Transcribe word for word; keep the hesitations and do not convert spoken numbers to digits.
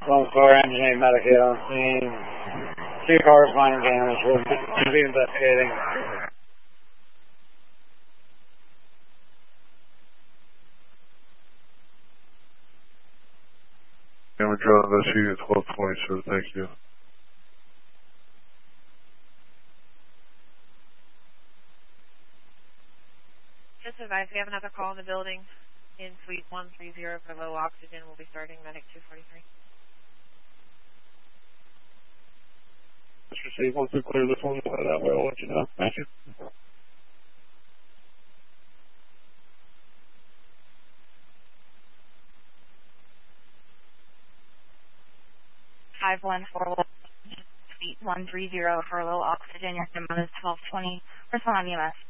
One car engine medicated on scene. Two cars minor damage. We'll be investigating. Damage on investigating twelve twenty, sir. Thank you. Just advise, we have another call in the building in suite one three zero for low oxygen. We'll be starting medic two forty-three. Let's receive. Once we clear this one, that way I'll let you know. Thank you. five one four suite one three zero for low oxygen. Your number is twelve twenty. Respond on E M S.